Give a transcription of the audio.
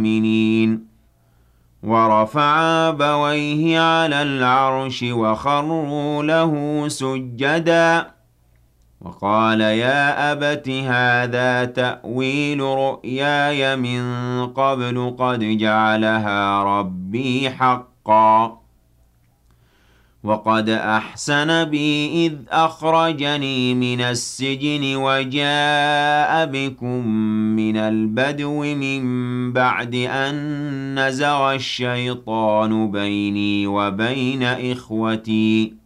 المؤمنين ورفع أبويه على العرش وخروا له سجدا وقال يا أبت هذا تأويل رؤياي من قبل قد جعلها ربي حقا وقد أحسن بي إذ أخرجني من السجن وجاء بكم من البدو من بعد أن نزغ الشيطان بيني وبين إخوتي